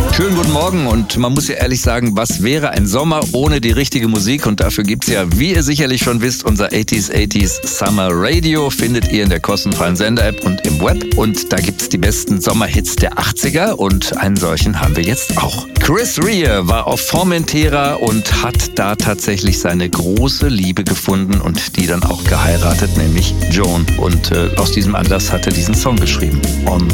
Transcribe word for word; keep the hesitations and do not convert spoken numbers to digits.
Schönen guten Morgen und man muss ja ehrlich sagen, was wäre ein Sommer ohne die richtige Musik? Und dafür gibt's ja, wie ihr sicherlich schon wisst, unser achtziger achtziger Summer Radio findet ihr in der kostenfreien Sender-App und im Web. Und da gibt's die besten Sommerhits der achtziger und einen solchen haben wir jetzt auch. Chris Rea war auf Formentera und hat da tatsächlich seine große Liebe gefunden und die dann auch geheiratet, nämlich Joan. Und äh, aus diesem Anlass hat er diesen Song geschrieben. On